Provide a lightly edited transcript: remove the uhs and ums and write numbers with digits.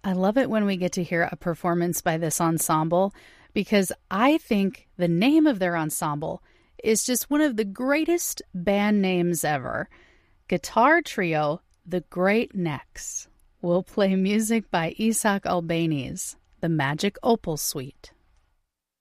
I love it when we get to hear a performance by this ensemble because I think the name of their ensemble is just one of the greatest band names ever. Guitar trio, The Great Necks. We'll play music by Isaac Albéniz, the Magic Opal Suite.